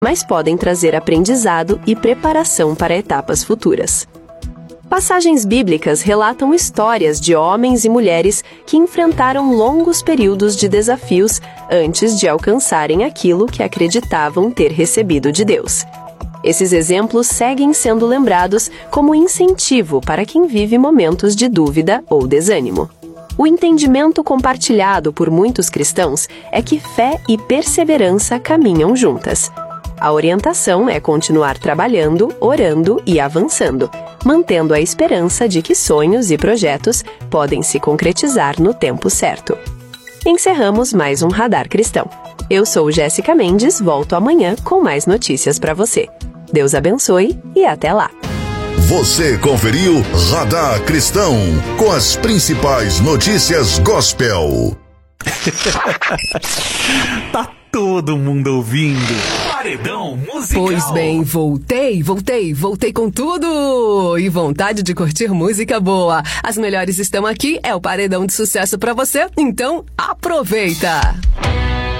mas podem trazer aprendizado e preparação para etapas futuras. Passagens bíblicas relatam histórias de homens e mulheres que enfrentaram longos períodos de desafios antes de alcançarem aquilo que acreditavam ter recebido de Deus. Esses exemplos seguem sendo lembrados como incentivo para quem vive momentos de dúvida ou desânimo. O entendimento compartilhado por muitos cristãos é que fé e perseverança caminham juntas. A orientação é continuar trabalhando, orando e avançando, mantendo a esperança de que sonhos e projetos podem se concretizar no tempo certo. Encerramos mais um Radar Cristão. Eu sou Jéssica Mendes, volto amanhã com mais notícias para você. Deus abençoe e até lá! Você conferiu Radar Cristão com as principais notícias gospel. Tá todo mundo ouvindo. Paredão Musical. Pois bem, voltei com tudo! E vontade de curtir música boa. As melhores estão aqui, é o Paredão de Sucesso pra você, então aproveita!